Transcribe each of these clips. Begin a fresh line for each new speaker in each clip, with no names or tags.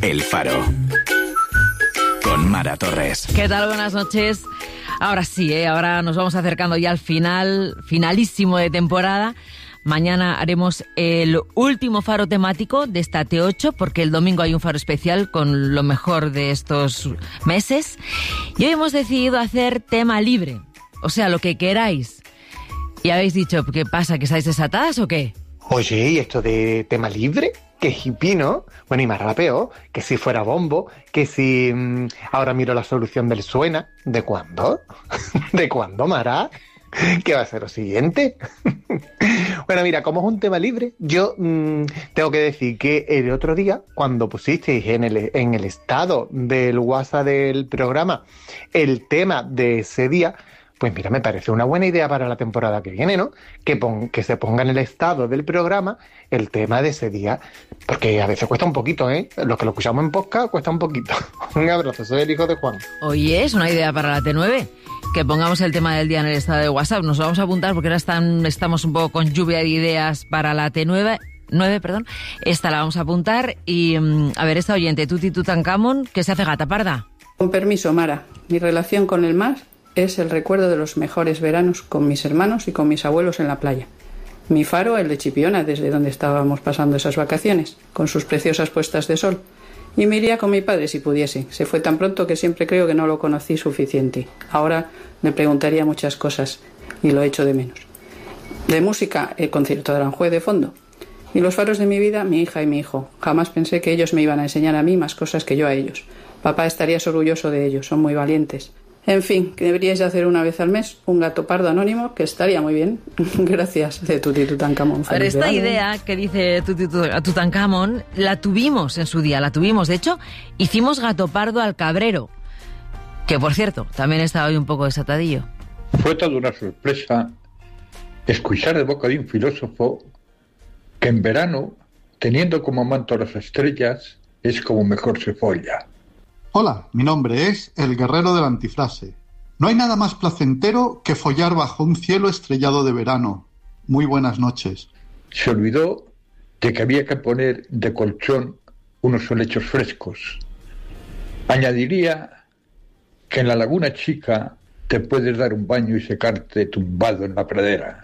El Faro. Con Mara Torres.
¿Qué tal? Buenas noches. Ahora sí, ahora nos vamos acercando ya al finalísimo de temporada. Mañana haremos el último faro temático de esta T8, porque el domingo hay un faro especial con lo mejor de estos meses. Y hoy hemos decidido hacer tema libre, o sea, lo que queráis. ¿Y habéis dicho qué pasa, que estáis desatadas o qué?
Oye, ¿y esto de tema libre? Que hippie, ¿no? Bueno, y más rapeo, que si fuera bombo, que si ahora miro la solución del suena. ¿De cuándo? ¿De cuándo, Mara? ¿Qué va a ser lo siguiente? Bueno, mira, como es un tema libre, yo tengo que decir que el otro día, cuando pusisteis en el estado del WhatsApp del programa el tema de ese día, pues mira, me parece una buena idea para la temporada que viene, ¿no? Que se ponga en el estado del programa el tema de ese día, porque a veces cuesta un poquito, ¿eh? Los que lo escuchamos en podcast cuesta un poquito. Un abrazo, soy el hijo de Juan.
Oye, es una idea para la T9, que pongamos el tema del día en el estado de WhatsApp. Nos lo vamos a apuntar porque ahora estamos un poco con lluvia de ideas para la T9. Esta la vamos a apuntar y, a ver, esta oyente, Tuti Tutankamón, que se hace gata parda.
Con permiso, Mara, mi relación con el mar es el recuerdo de los mejores veranos con mis hermanos y con mis abuelos en la playa. Mi faro, el de Chipiona, desde donde estábamos pasando esas vacaciones, con sus preciosas puestas de sol. Y me iría con mi padre si pudiese. Se fue tan pronto que siempre creo que no lo conocí suficiente. Ahora le preguntaría muchas cosas y lo echo de menos. De música, el concierto de Aranjuez de fondo. Y los faros de mi vida, mi hija y mi hijo. Jamás pensé que ellos me iban a enseñar a mí más cosas que yo a ellos. Papá estarías orgulloso de ellos, son muy valientes. En fin, que deberíais de hacer una vez al mes un gato pardo anónimo, que estaría muy bien. Gracias, de Tuti Tutankamón.
Pero esta idea que dice Tuti Tutankamón la tuvimos en su día, De hecho, hicimos gato pardo al cabrero, que por cierto, también está hoy un poco desatadillo.
Fue toda una sorpresa escuchar de boca de un filósofo que en verano, teniendo como manto las estrellas, es como mejor se folla.
Hola, mi nombre es el guerrero de la antifrase. No hay nada más placentero que follar bajo un cielo estrellado de verano. Muy buenas noches.
Se olvidó de que había que poner de colchón unos helechos frescos. Añadiría que en la Laguna Chica te puedes dar un baño y secarte tumbado en la pradera.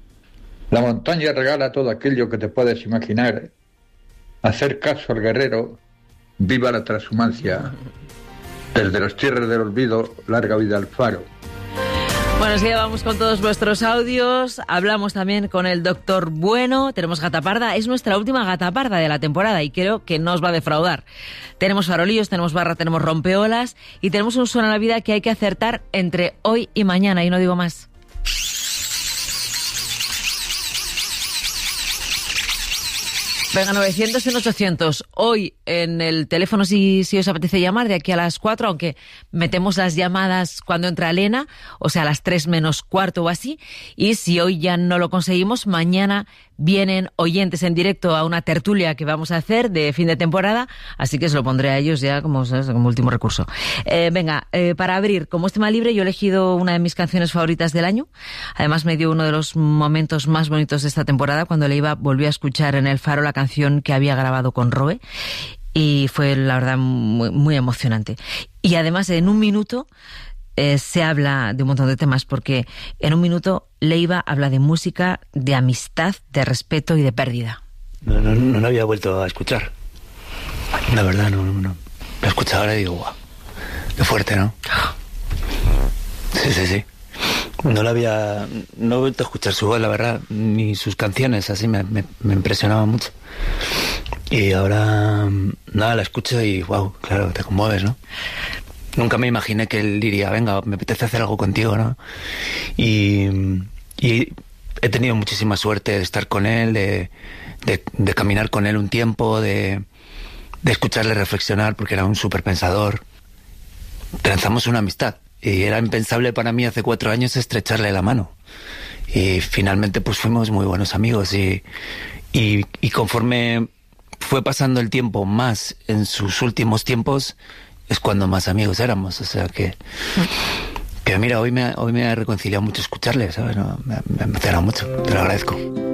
La montaña regala todo aquello que te puedes imaginar. Hacer caso al guerrero. Viva la transhumancia. Desde las tierras del olvido, larga vida al faro.
Bueno, sí, vamos con todos vuestros audios. Hablamos también con el doctor Bueno. Tenemos gata parda. Es nuestra última gata parda de la temporada y creo que no os va a defraudar. Tenemos farolillos, tenemos barra, tenemos rompeolas y tenemos un suena a la vida que hay que acertar entre hoy y mañana. Y no digo más. Venga, 900 y 800. Hoy en el teléfono, si os apetece llamar, de aquí a las 4, aunque metemos las llamadas cuando entra Elena, o sea, a las 3 menos cuarto o así. Y si hoy ya no lo conseguimos, mañana vienen oyentes en directo a una tertulia que vamos a hacer de fin de temporada, así que se lo pondré a ellos ya como último recurso. Para abrir, como es tema libre, yo he elegido una de mis canciones favoritas del año. Además me dio uno de los momentos más bonitos de esta temporada, cuando volví a escuchar en el Faro la canción que había grabado con Roe, y fue la verdad muy, muy emocionante. Y además en un minuto se habla de un montón de temas, porque en un minuto Leiva habla de música, de amistad, de respeto y de pérdida.
No había vuelto a escuchar. La verdad, no. Lo he escuchado ahora y digo, guau, qué fuerte, ¿no? Sí. No he vuelto a escuchar su voz, la verdad, ni sus canciones, así me impresionaban mucho. Y ahora, nada, la escucho y, wow, claro, te conmueves, ¿no? Nunca me imaginé que él diría, venga, me apetece hacer algo contigo, ¿no? Y he tenido muchísima suerte de estar con él, de caminar con él un tiempo, de escucharle reflexionar, porque era un súper pensador. Trenzamos una amistad y era impensable para mí hace 4 años estrecharle la mano. Y finalmente pues fuimos muy buenos amigos y conforme fue pasando el tiempo más en sus últimos tiempos, es cuando más amigos éramos, o sea que mira, hoy me ha reconciliado mucho escucharle, ¿sabes? No, me ha emocionado mucho, te lo agradezco.